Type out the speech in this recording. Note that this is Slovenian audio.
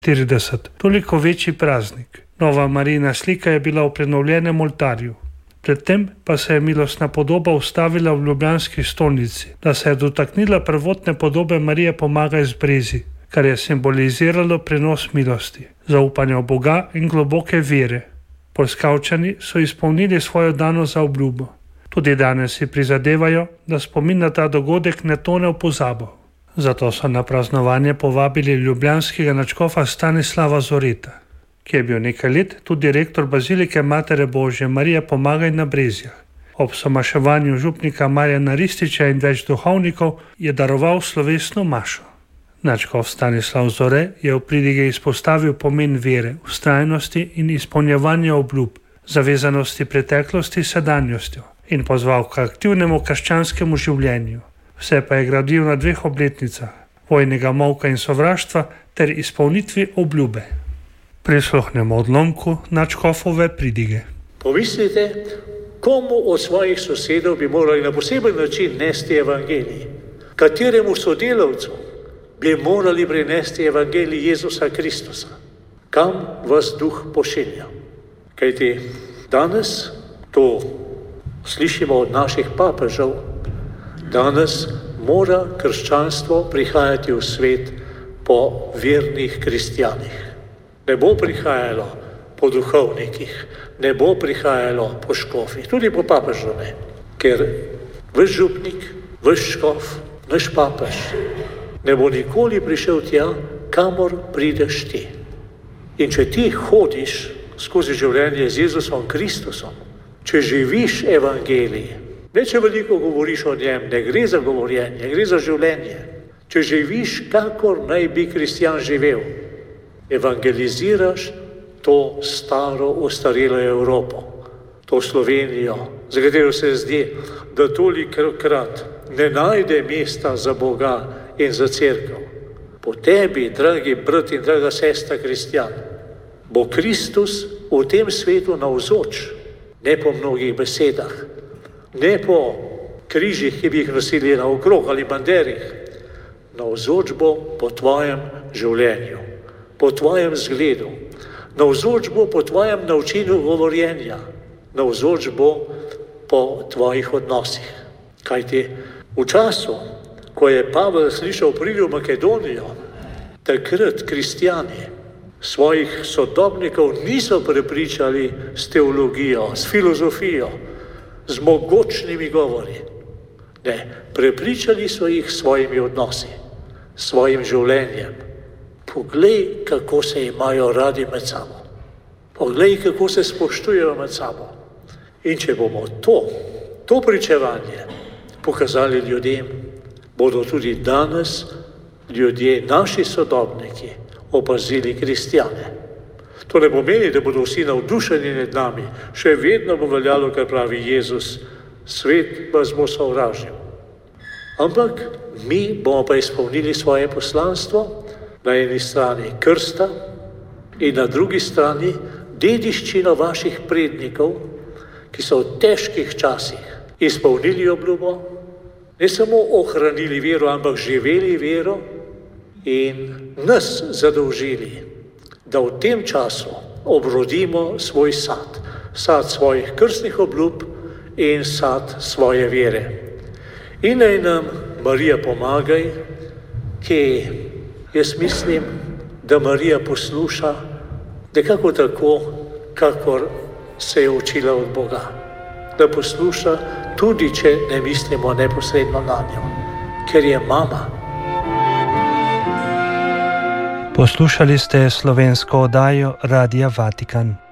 40, toliko večji praznik. Nova Marijina slika je bila v prenovljenem oltarju. Predtem pa se je milostna podoba ustavila v ljubljanski stolnici, da se je dotaknila prvotne podobe Marije Pomagaj z Brezij, kar je simboliziralo prenos milosti, zaupanja v Boga in globoke vere. Poskavčani so izpolnili svojo danost za obljubo. Tudi danes si prizadevajo, da spomin na ta dogodek ne tone v pozabo. Zato so na praznovanje povabili ljubljanskega nadškofa Stanislava Zoreta, ki je bil nekaj let tudi rektor Bazilike Matere Božje Marije Pomagaj na Brezjah. Ob somaševanju župnika Marjana Rističa in več duhovnikov je daroval slovesno mašo. Nadškof Stanislav Zore je v pridige izpostavil pomen vere, vztrajnosti in izpolnjevanja obljub, zavezanosti preteklosti s sedanjostjo in pozval k aktivnemu krščanskemu življenju. Vse pa je gradil na 2 obletnicah, vojnega molka in sovraštva ter izpolnitvi obljube. Prisluhnemo odlomku nadškofove pridige. Pomislite, komu od svojih sosedov bi morali na poseben način nesti evangelij, kateremu sodelavcu bi morali prinesti evangelij Jezusa Kristusa, kam vas Duh pošilja. Kajti danes to slišimo od naših papežev, danes mora krščanstvo prihajati v svet po vernih kristjanih. Ne bo prihajalo po duhovnikih, ne bo prihajalo po škofih, tudi po papežu ne, ker vaš župnik, vaš škof, naš papež ne bo nikoli prišel tja, kamor prideš ti. In če ti hodiš skozi življenje z Jezusom Kristusom, če živiš evangelij, ne če veliko govoriš o njem, ne gre za govorjenje, gre za življenje. Če živiš, kakor naj bi kristjan živel, evangeliziraš to staro, ostarelo Evropo, to Slovenijo, za katero se zdi, da tolikokrat ne najde mesta za Boga in za cerkev. Po tebi, dragi brat in draga sestra kristjan, bo Kristus v tem svetu navzoč, ne po mnogih besedah, ne po križih, ki bi jih nosili naokrog ali banderih. Navzoč bo po tvojem življenju, po tvojem zgledu, navzoč bo po tvojem načinu govorjenja, navzoč bo po tvojih odnosih. Kajti v času, ko je Pavel slišal priti v Makedonijo, takrat kristjani svojih sodobnikov niso prepričali s teologijo, s filozofijo, z mogočnimi govori. Ne, prepričali so jih s svojimi odnosi, s svojim življenjem. Poglej, kako se imajo radi med sabo. Poglej, kako se spoštujejo med sabo. In če bomo to pričevanje pokazali ljudem, bodo tudi danes ljudje, naši sodobniki, opazili kristjane. To ne pomeni, da bodo vsi navdušeni nad nami. Še vedno bo veljalo, kar pravi Jezus, svet vas bo sovražil. Ampak mi bomo pa izpolnili svoje poslanstvo, na eni strani krsta in na drugi strani dediščino vaših prednikov, ki so v težkih časih izpolnili obljubo, ne samo ohranili vero, ampak živeli vero in nas zadolžili, da v tem času obrodimo svoj sad, sad svojih krstnih obljub in sad svoje vere. In naj nam Marija pomagaj, ki jaz mislim, da Marija posluša nekako tako, kakor se je učila od Boga. Da posluša tudi, če ne mislimo neposredno na njo, ker je mama. Poslušali ste slovensko oddajo Radia Vatikan.